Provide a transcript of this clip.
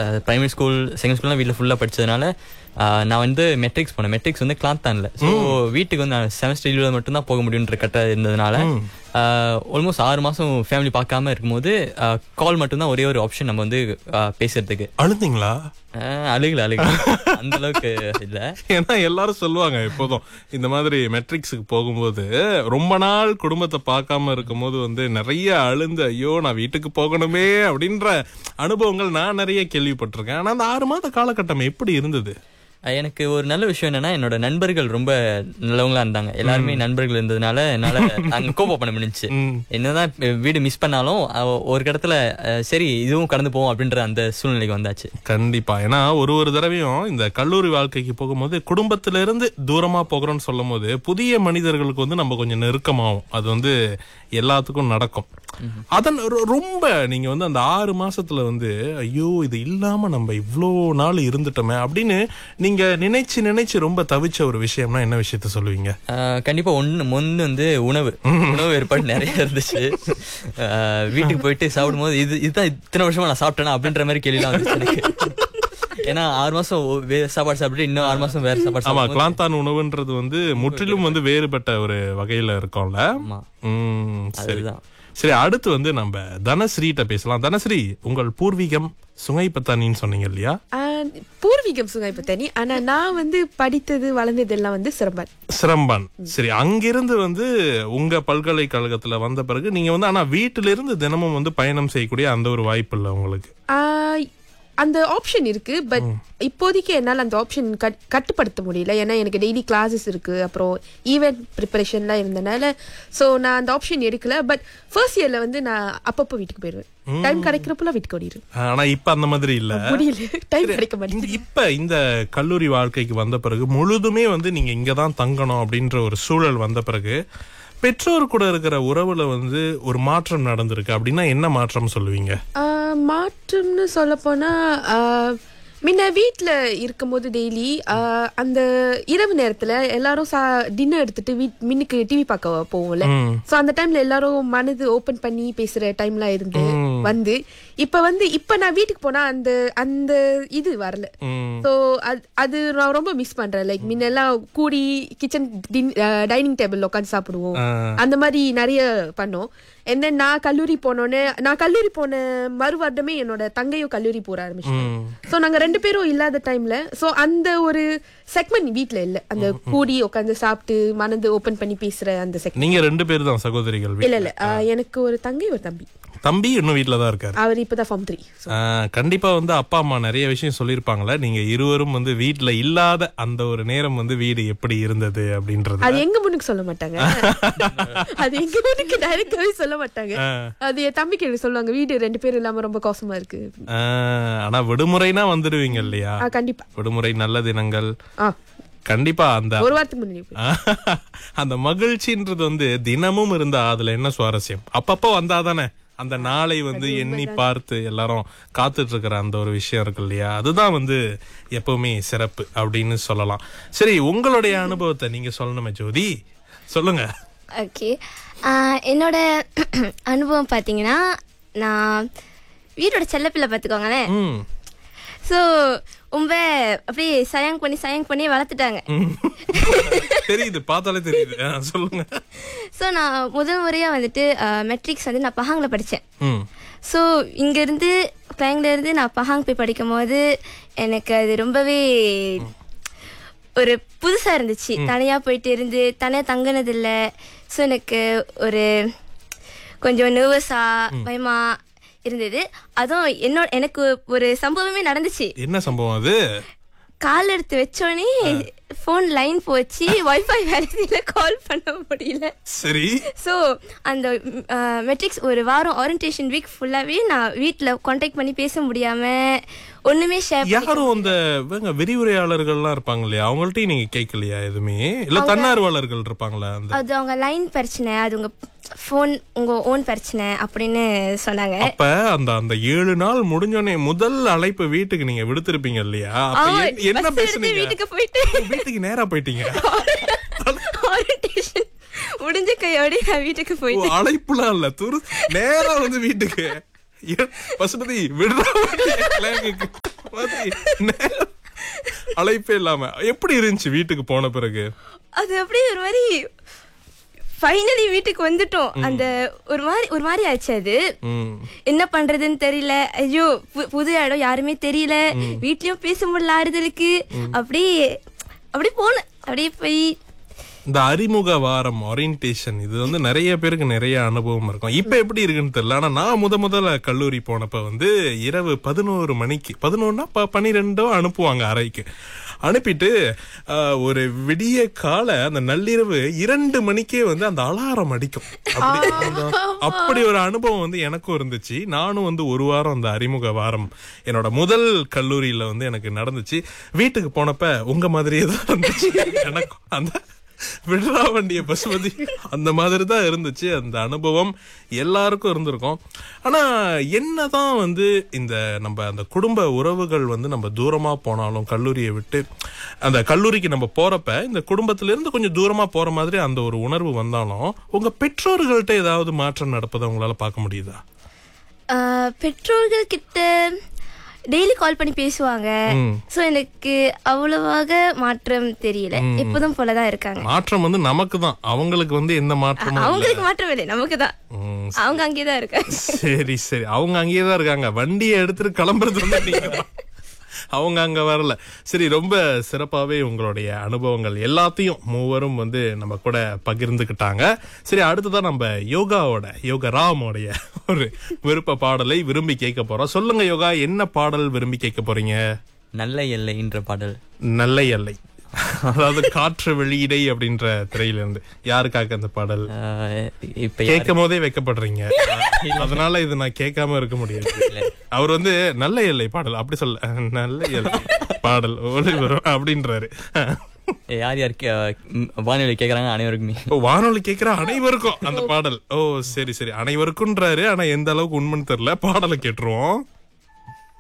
Primary school second ஸ்கூல்லாம் வீட்டில் ஃபுல்லாக படித்ததுனால நான் வந்து மெட்ரிக்ஸ் போனேன். மெட்ரிக்ஸ் வந்து கிளாந்தான்ல. ஸோ வீட்டுக்கு வந்து நான் செமஸ்டர் லீவில் மட்டும்தான் போக முடியுன்ற கட்ட இருந்ததுனால ஆல்மோஸ்ட் 6 மாதம் ஃபேமிலி பார்க்காம இருக்கும்போது கால் மட்டும்தான் ஒரே ஒரு ஆப்ஷன் நம்ம வந்து பேசுறதுக்கு. அழுந்தீங்களா? அழுகல அந்த அளவுக்கு இல்ல. ஏன்னா எல்லாரும் சொல்லுவாங்க எப்போதும் இந்த மாதிரி மெட்ரிக்ஸுக்கு போகும்போது ரொம்ப நாள் குடும்பத்தை பார்க்காம இருக்கும்போது வந்து நிறைய அழுந்து ஐயோ நான் வீட்டுக்கு போகணுமே அப்படின்ற அனுபவங்கள் நான் நிறைய கேள்விப்பட்டிருக்கேன். ஆனா அந்த 6 மாத காலகட்டம் எப்படி இருந்தது? எனக்கு ஒரு நல்ல விஷயம் என்னன்னா என்னோட நண்பர்கள் ரொம்ப நல்லவங்களா இருந்தாங்க. எல்லாருமே நண்பர்கள் இருந்ததுனால என்னால அங்க கோப்ப பண்ண முடிஞ்சுச்சு. என்னதான் வீடு மிஸ் பண்ணாலும் ஒரு இடத்துல சரி இதுவும் கடந்து போவோம் அப்படின்ற அந்த சூழ்நிலைக்கு வந்தாச்சு. கண்டிப்பா. ஏன்னா ஒரு தடவையும் இந்த கல்லூரி வாழ்க்கைக்கு போகும்போது குடும்பத்தில இருந்து தூரமா போகிறோம்னு சொல்லும் போது புதிய மனிதர்களுக்கு வந்து நம்ம கொஞ்சம் நெருக்கமாகும். அது வந்து எல்லாத்துக்கும் நடக்கும். அதன் ரொம்ப நீங்க வந்து அந்த 6 மாசத்துல வந்து ஐயோ இது இல்லாம நம்ம இவ்வளோ நாள் இருந்துட்டோமே அப்படின்னு நீங்க நினைச்சு ரொம்ப தவிச்ச ஒரு விஷயம்னா என்ன விஷயத்த சொல்லுவீங்க? கண்டிப்பா ஒண்ணு வந்து உணவு ஏற்பாடு நிறைய இருந்துச்சு. வீட்டுக்கு போயிட்டு சாப்பிடும் போது இதுதான் இத்தனை வருஷமா நான் சாப்பிட்டேனா அப்படின்ற மாதிரி கேள்விலாம் வந்துச்சு எனக்கு. ஏன்னா 6 மாசம் சாப்பாடு சாப்பிட்டு இன்னும் 6 மாசம் வேற சாப்பாடு. ஆமா, கிளாந்தான் உணவுன்றது வந்து முற்றிலும் வந்து வேறுபட்ட ஒரு வகையில இருக்கும்ல. அதுதான். சரி, அடுத்து வந்து நம்ம தனஸ்ரீட்ட பேசலாம். தனஸ்ரீ, உங்கள் பூர்வீகம் சுங்கைப்பத்தானின்னு சொன்னீங்க இல்லையா? பூர்வீகம் சுங்கைப்பத்தானி. ஆனா நான் வந்து படித்தது வளர்ந்தது எல்லாம் வந்து சிரம்பான். சரி, அங்கிருந்து வந்து உங்க பல்கலைக்கழகத்துல வந்த பிறகு நீங்க வந்து ஆனா வீட்டில இருந்து தினமும் வந்து பயணம் செய்யக்கூடிய அந்த ஒரு வாய்ப்பு இல்லை உங்களுக்கு? அந்த ஆப்ஷன் இருக்கு. பட் இப்போதைக்கு என்னால் அந்த ஆப்ஷன் கட்டுப்படுத்த முடியல. ஏன்னா எனக்கு டெய்லி கிளாஸஸ் இருக்கு, அப்புறம் ஈவென்ட் ப்ரிப்பரேஷன்லாம் இருந்தனால ஸோ நான் அந்த ஆப்ஷன் எடுக்கல. பட் ஃபர்ஸ்ட் இயர்ல வந்து நான் அப்பப்போ வீட்டுக்கு போயிடுவேன். டைம் கிடைக்கிறப்பெல்லாம் வீட்டுக்கு ஓடிடுவேன். ஆனா இப்ப அந்த மாதிரி இல்ல, முடியல, டைம் கிடைக்க மாட்டேங்குது. இப்ப இந்த கல்லூரி வாழ்க்கைக்கு வந்த பிறகு முழுதுமே வந்து நீங்க இங்கதான் தங்கணும் அப்படின்ற ஒரு சூழல் வந்த பிறகு பெற்றோர் கூட இருக்கிற உறவுல வந்து ஒரு மாற்றம் நடந்திருக்கு அப்படின்னா என்ன மாற்றம் சொல்லுவீங்க? மாற்றம்னு சொல்ல போனா முன்ன வீட்டில் இருக்கும்போது டெய்லி அந்த இரவு நேரத்தில் எல்லாரும் டின்னர் எடுத்துட்டு மின்னுக்கு டிவி பார்க்க போவோம்ல. ஸோ அந்த டைம்ல எல்லாரும் மனது ஓப்பன் பண்ணி பேசுற டைம்லாம் இருந்து வந்து இப்ப நான் வீட்டுக்கு போனா அந்த இது வரல. ஸோ அது நான் ரொம்ப மிஸ் பண்றேன். லைக் முன்னெல்லாம் கூடி கிச்சன் டைனிங் டேபிள் உட்காந்து சாப்பிடுவோம். அந்த மாதிரி நிறைய பண்ணோம். என்ன நான் கல்லூரி போன மறு வருடமே என்னோட தங்கையும் கல்லூரி போற ஆரம்பிச்சோம். ஸோ நாங்க 2 பேரும் இல்லாத டைம்ல ஸோ அந்த ஒரு செக்மெண்ட் வீட்ல இல்ல. அந்த கூடி உட்காந்து சாப்பிட்டு மனது ஓபன் பண்ணி பேசுற அந்த செக்மெண்ட். நீங்க 2 பேர் தான் சகோதரிகள்? இல்ல, எனக்கு ஒரு தங்கை ஒரு தம்பி இன்னும் வீட்டுல தான் இருக்காரு. அவர் இப்பதான் ஃபார்ம் 3. கண்டிப்பா வந்து அப்பா அம்மா நிறைய விஷயம் சொல்லிருப்பாங்களே, நீங்க இருவரும் வந்து வீட்டுல இல்லாத அந்த ஒரு நேரம் வந்து வீடு எப்படி இருந்தது அப்படின்றது அது எங்க முன்னுக்கு சொல்ல மாட்டாங்க. அது எங்க முன்னுக்கு டைரக்டாவே சொல்ல மாட்டாங்க. அது என் தம்பிக்கு சொல்லுவாங்க, வீடு 2 பேரும் இல்லாம ரொம்ப கஷ்டமா இருக்கு. ஆனா விடுமுறைனா வந்துடுவீங்க இல்லையா? கண்டிப்பா. விடுமுறை நல்ல தினங்கள் கண்டிப்பா அந்த ஒரு வாரத்துக்கு முன்னாடி அந்த மகிழ்ச்சின்றது வந்து தினமும் இருந்தா அதுல என்ன சுவாரஸ்யம்? அப்பப்போ வந்தாதானே அந்த நாளை வந்து எண்ணி பார்த்து எல்லாரும் காத்துட்டு இருக்கிற அந்த ஒரு விஷயம் இருக்கு இல்லையா? அதுதான் வந்து எப்பவுமே சிறப்பு அப்படின்னு சொல்லலாம். சரி, உங்களுடைய அனுபவத்தை நீங்க சொல்லணுமே ஜோதி, சொல்லுங்க. ஓகே, என்னோட அனுபவம் பாத்தீங்கன்னா, நான் வீட்டோட செல்லப்பிள்ளை பாத்துக்கோங்களேன். ஸோ ரொம்ப அப்படியே சயாங் பண்ணி வளர்த்துட்டாங்க. தெரியுது, பார்த்தாலே தெரியுது. சொல்லுங்க. ஸோ நான் முதல் முறையா வந்துட்டு மெட்ரிக்ஸ் வந்து நான் பஹாங்ல படித்தேன். ஸோ இங்கேருந்து கிளாங்ல இருந்து நான் பஹாங் போய் படிக்கும் போது எனக்கு அது ரொம்பவே ஒரு புதுசாக இருந்துச்சு. தனியாக போயிட்டு இருந்து தனியாக தங்கினதில்லை. ஸோ எனக்கு ஒரு கொஞ்சம் நர்வஸா பயமா இருந்தது. அதுவும் எனக்கு ஒரு சம்பவமே நடந்துச்சு. என்ன சம்பவம் அது? கால் எடுத்து வச்சோடனே போன் லைன் போச்சு, வைஃபை வேலையில கால் பண்ண முடியல. சரி. ஸோ அந்த மெட்ரிக்ஸ் ஒரு வாரம் ஓரியன்டேஷன் வீக் ஃபுல்லாவே நான் வீட்டில் கான்டாக்ட் பண்ணி பேச முடியாம ஒண்ணுமே ஷேர். யாரும் அந்த விரிவுரையாளர்கள்லாம் இருப்பாங்க இல்லையா, அவங்கள்ட்ட நீங்க கேட்கலையா எதுவுமே? இல்ல தன்னார்வலர்கள் இருப்பாங்களா? அது அவங்க லைன் பிரச்சனை, அது உங்க போன் உங்க ஓன் பிரச்சனை அப்படின்னு சொன்னாங்க. அப்ப அந்த 7 நாள் முடிஞ்சோடனே முதல் அழைப்பு வீட்டுக்கு நீங்க விடுத்திருப்பீங்க இல்லையா? என்ன பேசுனீங்க? வீட்டுக்கு நேரா போயிட்டீங்க. முடிஞ்ச கையோட வீட்டுக்கு போயிட்டு அழைப்புலாம் இல்ல, நேரா வந்து வீட்டுக்கு. பசுபதி விடுறா மாதிரி அழைப்பே இல்லாம எப்படி இருந்துச்சு வீட்டுக்கு போன பிறகு? அது அப்படியே ஒரு மாதிரி ஃபைனலி வீட்டுக்கு வந்துட்டோம். அந்த ஒரு மாதிரி ஆச்சு. அது என்ன பண்றதுன்னு தெரியல. ஐயோ புது இடம், யாருமே தெரியல, வீட்லயும் பேச முடியல ஆறுதலுக்கு. அப்படியே போனேன். அப்படியே போய் இந்த அறிமுக வாரம் ஓரியன்டேஷன் இது வந்து நிறைய பேருக்கு நிறைய அனுபவம் இருக்கும். இப்ப எப்படி இருக்குன்னு தெரியல. ஆனா நான் முதல்ல கல்லூரி போனப்ப வந்து இரவு 11 மணிக்கு 11னா 12 அனுப்புவாங்க அறைக்கு. அனுப்பிட்டு ஒரு விடிய கால அந்த நள்ளிரவு 2 மணிக்கே வந்து அந்த அலாரம் அடிக்கும். அப்படி ஒரு அனுபவம் வந்து எனக்கும் இருந்துச்சு. நானும் வந்து ஒரு வாரம் அந்த அறிமுக வாரம் என்னோட முதல் கல்லூரியில வந்து எனக்கு நடந்துச்சு. வீட்டுக்கு போனப்ப உங்க மாதிரியே தான் இருந்துச்சு எனக்கும். அந்த விடுறா வண்டிய பசுமதி அந்த மாதிரி தான் இருந்துச்சு. அந்த அனுபவம் எல்லாருக்கும் இருந்திருக்கும். ஆனா என்னதான் வந்து இந்த நம்ம அந்த குடும்ப உறவுகள் வந்து நம்ம தூரமா போனாலும் கல்லூரியை விட்டு அந்த கல்லூரிக்கு நம்ம போறப்ப இந்த குடும்பத்தில இருந்து கொஞ்சம் தூரமா போற மாதிரி அந்த ஒரு உணர்வு வந்தாலும் உங்க பெற்றோர்கள்ட்ட ஏதாவது மாற்றம் நடப்பதை உங்களால பார்க்க முடியுதா? பெற்றோர்கள் கிட்ட டெய்லி கால் பண்ணி பேசுவாங்க. சோ எனக்கு அவ்வளவாக மாற்றம் தெரியல. எப்போதும் போலதான் இருக்காங்க. மாற்றம் வந்து நமக்கு தான், அவங்களுக்கு வந்து எந்த மாற்றமும் அவங்களுக்கு மாற்றம் இல்லை, நமக்கு தான். அவங்க அங்கேதான் இருக்காங்க. சரி சரி, அவங்க அங்கேயேதான் இருக்காங்க. வண்டியை எடுத்துட்டு கிளம்புறது வந்து நீங்க தான், அவங்க அங்க வரல. சரி, ரொம்ப சிறப்பாவே உங்களுடைய அனுபவங்கள் எல்லாத்தையும் மூவரும் வந்து நம்ம கூட பகிர்ந்துக்கிட்டாங்க. சரி, அடுத்ததான் நம்ம யோகராமோடைய ஒரு விருப்ப பாடலை விரும்பி கேட்க போறோம். சொல்லுங்க யோகா, என்ன பாடல் விரும்பி கேட்க போறீங்க? நல்ல எல்லை என்ற பாடல். நல்ல எல்லை, அதாவது காற்று வெளியிடை அப்படின்ற திரையில இருந்து. யாருக்காக அந்த பாடல்? இப்ப கேட்கும் போதே வைக்கப்படுறீங்க, அதனால இது நான் கேட்காம இருக்க முடியாது. அவர் வந்து நல்ல எல்லை பாடல் அப்படி சொல்ல, நல்ல எல்லை பாடல் ஒளி வரும் அப்படின்றாரு. யார் வானொலி கேக்குறாங்க அனைவருக்குமே. வானொலி கேட்கிற அனைவருக்கும் அந்த பாடல். ஓ சரி சரி, அனைவருக்கும்ன்றாரு. ஆனா எந்த அளவுக்கு உண்மைன்னு தெரியல. பாடலை கேட்டுருவோம்.